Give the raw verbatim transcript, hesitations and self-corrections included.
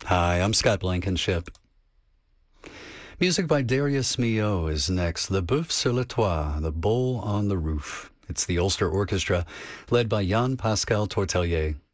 Hi, I'm Scott Blankenship. Music by Darius Milhaud is next. The Boeuf sur le Toit, The Bowl on the Roof. It's the Ulster Orchestra, led by Jan Pascal Tortelier.